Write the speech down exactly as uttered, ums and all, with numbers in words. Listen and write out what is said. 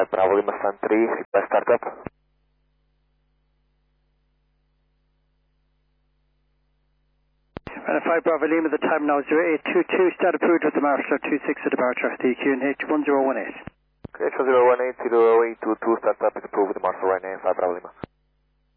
five Bravo Lima Sun three, request startup. And five Bravo Lima, the time now is zero eight two two, start approved with the Marshalls two six at departure, D Q N H one zero one eight. Okay, one zero one eight, zero eight two two, start up is approved with the Marshalls right now, five Bravo Lima.